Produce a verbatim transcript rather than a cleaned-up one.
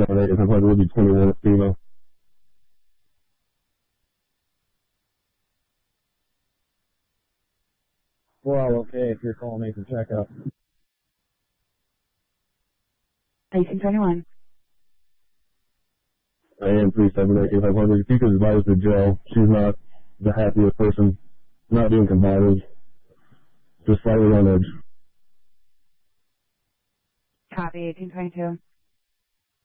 seven eight, if I probably would be twenty-one with FEMA. Well, okay, if you're calling me for checkup. eighteen twenty-one. I am three seven eight, if I probably, if you could advise the jail, she's not the happiest person, not being combined, just slightly on edge. Copy, eighteen twenty-two.